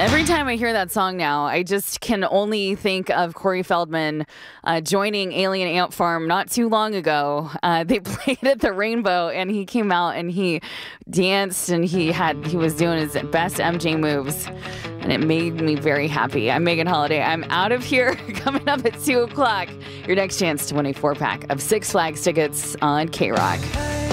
Every time I hear that song now, I just can only think of Corey Feldman joining Alien Ant Farm not too long ago. They played at the Rainbow, and he came out and he danced, and he was doing his best MJ moves, and it made me very happy. I'm Megan Holiday. I'm out of here. Coming up at 2 o'clock, your next chance to win a 4-pack of Six Flags tickets on K-Rock.